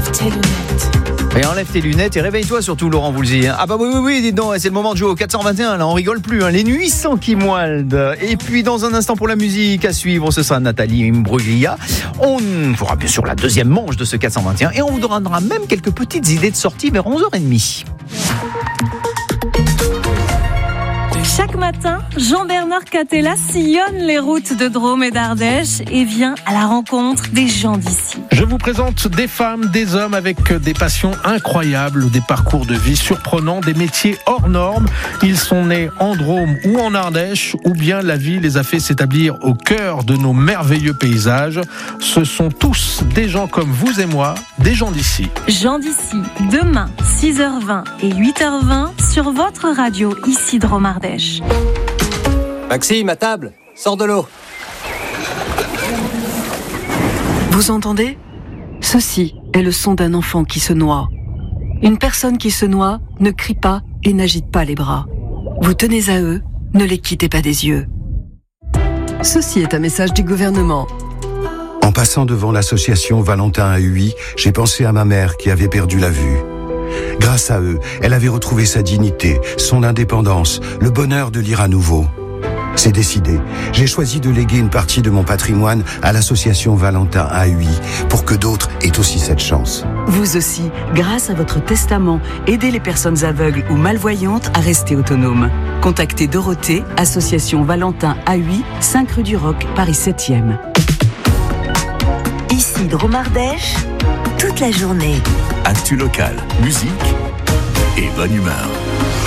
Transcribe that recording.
enlève tes lunettes. Et enlève tes lunettes et réveille-toi surtout, Laurent Voulzy. Ah bah oui, dites donc, c'est le moment de jouer au 421, là on rigole plus, hein. Les nuits sans Kimwald. Et puis dans un instant pour la musique à suivre, ce sera Nathalie Imbruglia. On fera bien sûr la deuxième manche de ce 421 et on vous donnera même quelques petites idées de sortie vers 11h30. Chaque matin, Jean-Bernard Catella sillonne les routes de Drôme et d'Ardèche et vient à la rencontre des gens d'ici. Je vous présente des femmes, des hommes avec des passions incroyables, des parcours de vie surprenants, des métiers hors normes. Ils sont nés en Drôme ou en Ardèche, ou bien la vie les a fait s'établir au cœur de nos merveilleux paysages. Ce sont tous des gens comme vous et moi, des gens d'ici. Gens d'ici, demain, 6h20 et 8h20 sur votre radio, ici Drôme-Ardèche. Maxime, à table, sors de l'eau. Vous entendez ? Ceci est le son d'un enfant qui se noie. Une personne qui se noie ne crie pas et n'agite pas les bras. Vous tenez à eux, ne les quittez pas des yeux. Ceci est un message du gouvernement. En passant devant l'association Valentin à Huy, j'ai pensé à ma mère qui avait perdu la vue. Grâce à eux, elle avait retrouvé sa dignité, son indépendance, le bonheur de lire à nouveau. C'est décidé. J'ai choisi de léguer une partie de mon patrimoine à l'association Valentin à Huy pour que d'autres aient aussi cette chance. Vous aussi, grâce à votre testament, aidez les personnes aveugles ou malvoyantes à rester autonomes. Contactez Dorothée, association Valentin à Huy, 5 rue du Roc, Paris 7e. Ici Drôme-Ardèche, toute la journée. Actu locale, musique et bonne humeur.